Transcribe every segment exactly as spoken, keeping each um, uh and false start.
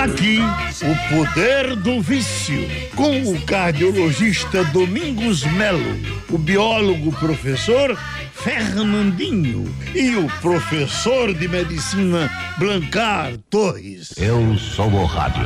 Aqui, o poder do vício, com o cardiologista Domingos Melo, o biólogo professor Fernandinho e o professor de medicina Blancar Torres. Eu sou o rádio.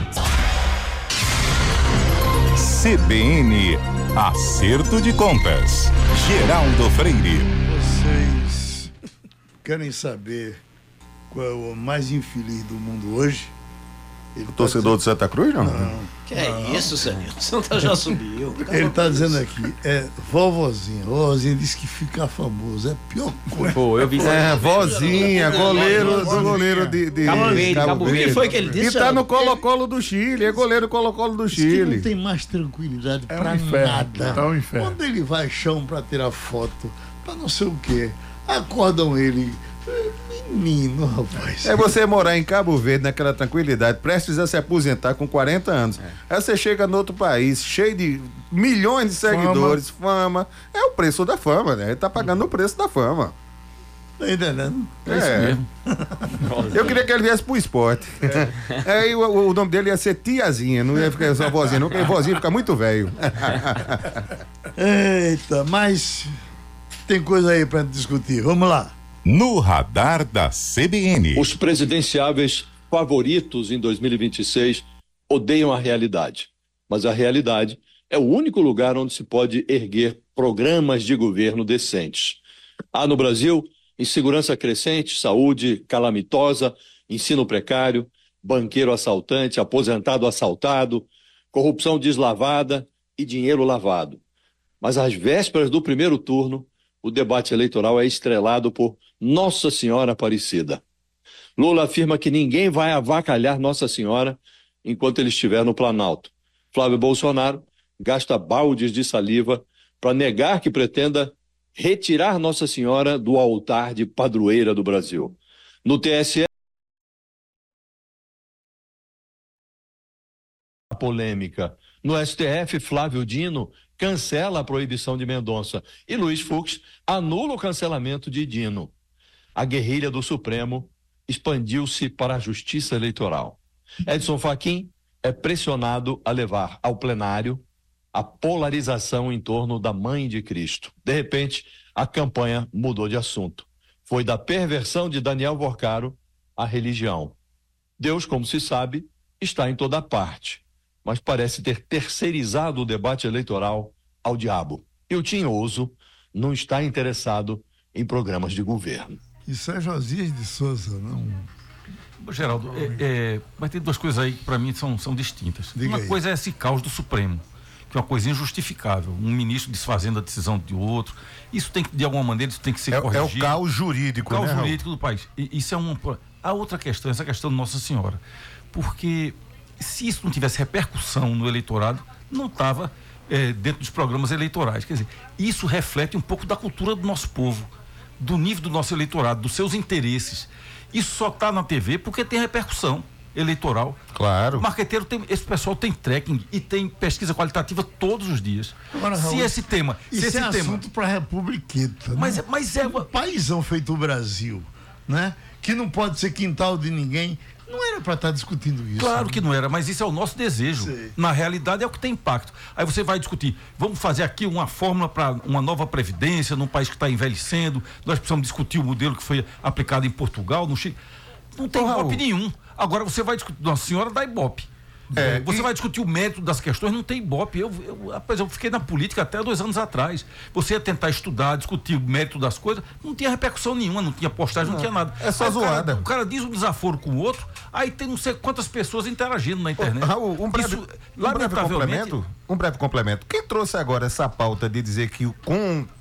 C B N, Acerto de Contas. Geraldo Freire. Vocês querem saber qual é o mais infeliz do mundo hoje? Ele o torcedor tá dizendo... de Santa Cruz, não? Não. Que é não. Isso, senhor? Santa já subiu. Ele está dizendo aqui, é vovozinha. Vovozinha disse que ficar famoso é a pior coisa. Pô, eu vi É, vozinha, goleiro do goleiro de, de Cabo Verde. Cabo Verde. O que foi que ele disse? E tá no Colo-Colo do Chile, é goleiro Colo-Colo do Chile. Que não tem mais tranquilidade é pra um inferno, nada. É um inferno. Quando ele vai chão pra tirar foto, pra não sei o quê, acordam ele... Menino, rapaz. É você morar em Cabo Verde, naquela tranquilidade, prestes a se aposentar com quarenta anos. É. Aí você chega no outro país, cheio de milhões de seguidores, fama. fama. É o preço da fama, né? Ele tá pagando o preço da fama. Tá entendendo? É, é isso mesmo. Eu queria que ele viesse pro esporte. É. Aí o, o nome dele ia ser Tiazinha, não ia ficar só vozinha, não, porque vozinha fica muito velho. Eita, mas tem coisa aí pra discutir. Vamos lá. No radar da C B N. Os presidenciáveis favoritos em dois mil e vinte e seis odeiam a realidade. Mas a realidade é o único lugar onde se pode erguer programas de governo decentes. Há no Brasil insegurança crescente, saúde calamitosa, ensino precário, banqueiro assaltante, aposentado assaltado, corrupção deslavada e dinheiro lavado. Mas às vésperas do primeiro turno, o debate eleitoral é estrelado por Nossa Senhora Aparecida. Lula afirma que ninguém vai avacalhar Nossa Senhora enquanto ele estiver no Planalto. Flávio Bolsonaro gasta baldes de saliva para negar que pretenda retirar Nossa Senhora do altar de padroeira do Brasil. No T S E, a polêmica. No S T F, Flávio Dino cancela a proibição de Mendonça e Luiz Fux anula o cancelamento de Dino. A guerrilha do Supremo expandiu-se para a Justiça Eleitoral. Edson Fachin é pressionado a levar ao plenário a polarização em torno da Mãe de Cristo. De repente, a campanha mudou de assunto. Foi da perversão de Daniel Vorcaro à religião. Deus, como se sabe, está em toda parte, mas parece ter terceirizado o debate eleitoral ao diabo. E o Tinhoso não está interessado em programas de governo. Isso é Josias de Souza, não? Geraldo, é, é, mas tem duas coisas aí que para mim são, são distintas. Diga Uma aí. coisa é esse caos do Supremo, que é uma coisa injustificável. Um ministro desfazendo a decisão de outro. Isso tem que, de alguma maneira, isso tem que ser é, corrigido. É o caos jurídico, o caos né, jurídico do país. E, isso é uma... A outra questão, essa questão de Nossa Senhora. Porque se isso não tivesse repercussão no eleitorado, não estava é, dentro dos programas eleitorais. Quer dizer, isso reflete um pouco da cultura do nosso povo, do nível do nosso eleitorado, dos seus interesses. Isso só está na T V porque tem repercussão eleitoral. Claro. O marqueteiro tem, esse pessoal tem tracking e tem pesquisa qualitativa todos os dias. Agora, se Raul, esse tema, isso se esse é tema, assunto para a Republiqueta. mas né? é, mas é um paizão feito o Brasil, né? Que não pode ser quintal de ninguém. Não era para estar discutindo isso. Claro né? que não era, mas isso é o nosso desejo. Sei. Na realidade é o que tem impacto. Aí você vai discutir, vamos fazer aqui uma fórmula para uma nova previdência num país que está envelhecendo, nós precisamos discutir o modelo que foi aplicado em Portugal, no Chile. Não tem ibope nenhum. Agora você vai discutir, Nossa Senhora dá ibope. É, você e... vai discutir o mérito das questões, não tem ibope. Eu, eu, rapaz, eu fiquei na política até dois anos atrás. Você ia tentar estudar, discutir o mérito das coisas, não tinha repercussão nenhuma, não tinha postagem, não, não tinha nada. É só aí zoada. O cara, o cara diz um desaforo com o outro, aí tem não sei quantas pessoas interagindo na internet. Oh, Raul, um breve, Isso, um breve complemento. Um breve complemento. Quem trouxe agora essa pauta de dizer que com